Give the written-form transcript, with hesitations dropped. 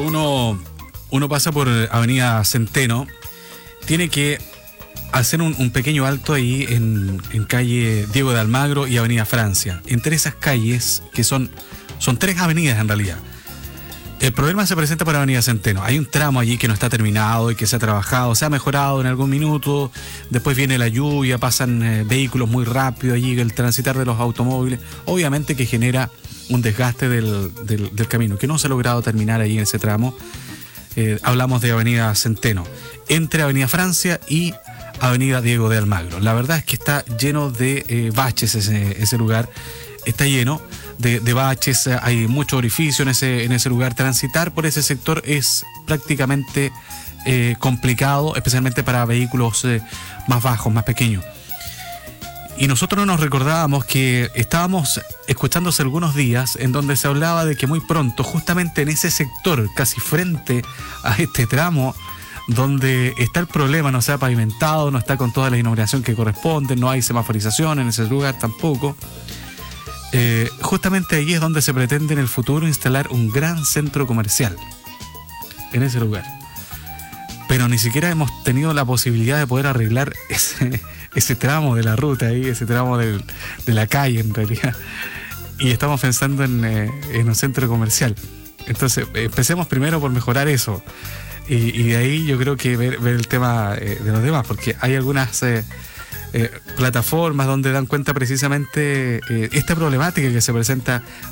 uno pasa por Avenida Centeno, tiene que hacer un pequeño alto ahí en calle Diego de Almagro y Avenida Francia. Entre esas calles, que son 3 avenidas en realidad. El problema se presenta por Avenida Centeno. Hay un tramo allí que no está terminado y que se ha trabajado, se ha mejorado en algún minuto. Después viene la lluvia, pasan vehículos muy rápido allí, el transitar de los automóviles. Obviamente que genera un desgaste del camino, que no se ha logrado terminar ahí en ese tramo. Hablamos de Avenida Centeno, entre Avenida Francia y Avenida Diego de Almagro. La verdad es que está lleno de baches ese lugar. Está lleno de baches, hay mucho orificio en ese lugar. Transitar por ese sector es prácticamente complicado, especialmente para vehículos más bajos, más pequeños. Y nosotros nos recordábamos que estábamos escuchando hace algunos días en donde se hablaba de que muy pronto, justamente en ese sector, casi frente a este tramo, donde está el problema, no se ha pavimentado, no está con toda la inauguración que corresponde, no hay semaforización en ese lugar tampoco. Justamente ahí es donde se pretende en el futuro instalar un gran centro comercial, en ese lugar. Pero ni siquiera hemos tenido la posibilidad de poder arreglar ese tramo de la ruta ahí, ese tramo de la calle en realidad. Y estamos pensando en un centro comercial. Entonces, empecemos primero por mejorar eso. Y de ahí yo creo que ver el tema de los demás, porque hay algunas plataformas donde dan cuenta precisamente esta problemática que se presenta